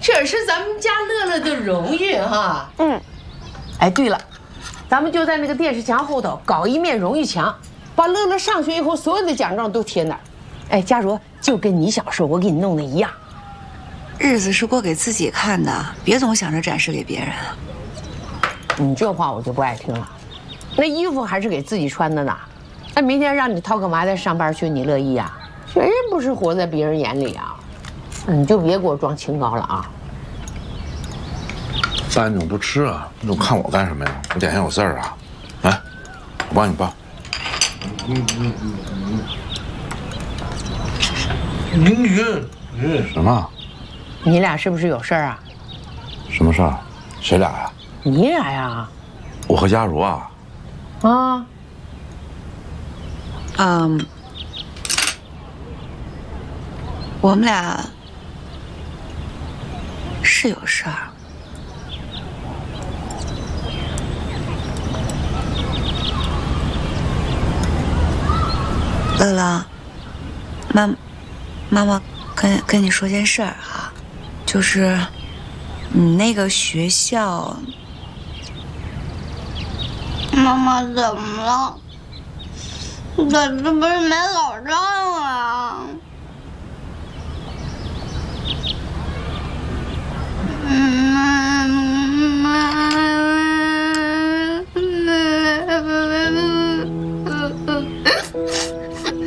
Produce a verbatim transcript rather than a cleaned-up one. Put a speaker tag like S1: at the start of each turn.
S1: 这是咱们家乐乐的荣誉哈。
S2: 嗯。哎，对了，咱们就在那个电视墙后头搞一面荣誉墙，把乐乐上学以后所有的奖状都贴那儿。哎，佳茹，就跟你小时候我给你弄的一样。
S3: 日子是过给自己看的，别总想着展示给别人。
S2: 你这话我就不爱听了。那衣服还是给自己穿的呢。那明天让你掏个麻袋上班去，你乐意呀？谁不是活在别人眼里啊？你就别给我装清高了啊！
S4: 大你怎么不吃啊？你总看我干什么呀？我脸上有字儿啊！来，我帮你抱。嗯嗯嗯嗯。你你什么？
S2: 你俩是不是有事儿啊？
S4: 什么事儿？谁俩呀？
S2: 你俩呀？
S4: 我和佳茹啊。
S2: 啊。
S3: 嗯，我们俩是有事儿。乐乐，妈，妈妈跟跟你说件事儿啊，就是你那个学校，
S5: 妈妈怎么了？咋这不是没考上啊？